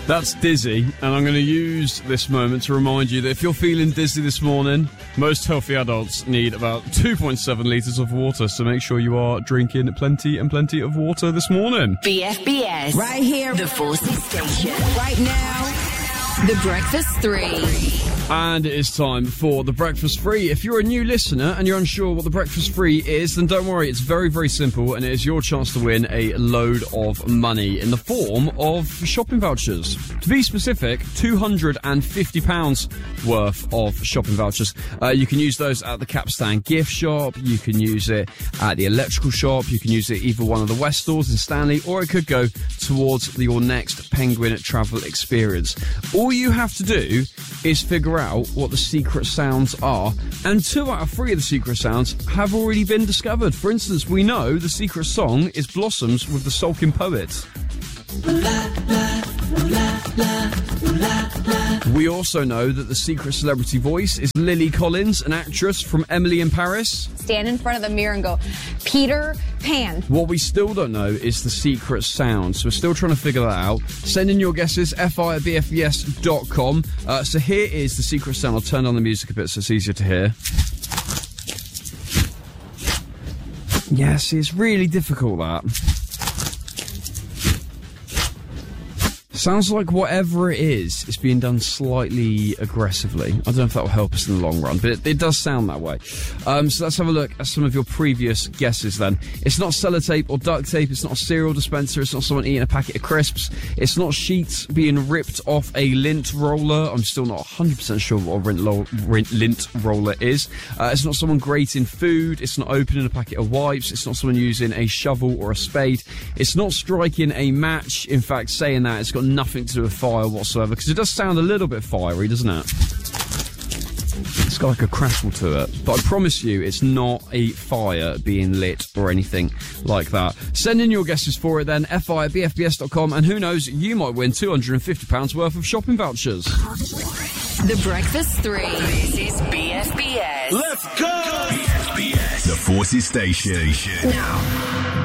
That's Dizzy, and I'm going to use this moment to remind you that if you're feeling dizzy this morning, most healthy adults need about 2.7 litres of water, so make sure you are drinking plenty and plenty of water this morning. BFBS. Right here, the Forces Station. Right now, The Breakfast 3. And it is time for The Breakfast Free. If you're a new listener and you're unsure what The Breakfast Free is, then don't worry, it's very, very simple, and it is your chance to win a load of money in the form of shopping vouchers. To be specific, £250 worth of shopping vouchers. You can use those at the Capstan gift shop, you can use it at the electrical shop, you can use it either one of the West stores in Stanley, or it could go towards your next Penguin travel experience. All you have to do is figure out what the secret sounds are, and 2 out of 3 of the secret sounds have already been discovered. For instance, we know the secret song is Blossoms with the Sulking Poet. We also know that the secret celebrity voice is Lily Collins, an actress from Emily in Paris. Stand in front of the mirror and go, Peter Pan. What we still don't know is the secret sound, so we're still trying to figure that out. Send in your guesses, fi@bfbs.com. So here is the secret sound. I'll turn on the music a bit so it's easier to hear. Yes, it's really difficult, that. Sounds like whatever it is being done slightly aggressively. I don't know if that will help us in the long run, but it does sound that way. So let's have a look at some of your previous guesses then. It's not sellotape or duct tape. It's not a cereal dispenser. It's not someone eating a packet of crisps. It's not sheets being ripped off a lint roller. I'm still not 100% sure what a lint roller is. It's not someone grating food. It's not opening a packet of wipes. It's not someone using a shovel or a spade. It's not striking a match. In fact, saying that, it's got nothing to do with fire whatsoever, because it does sound a little bit fiery, doesn't it? It's got like a crackle to it, but I promise you it's not a fire being lit or anything like that. Send in your guesses for it then, fi@bfbs.com, and who knows, you might win £250 worth of shopping vouchers. The Breakfast 3. This is BFBS. Let's go! BFBS, the Forces Station. Now.